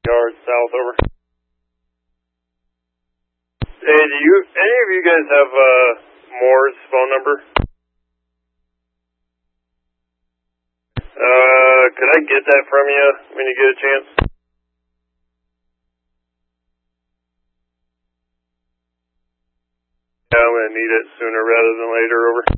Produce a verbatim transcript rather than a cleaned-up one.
Yard south, over. Hey, do you, any of you guys have, uh, Moore's phone number? Uh, could I get that from you when you get a chance? Yeah, I'm gonna need it sooner rather than later, over.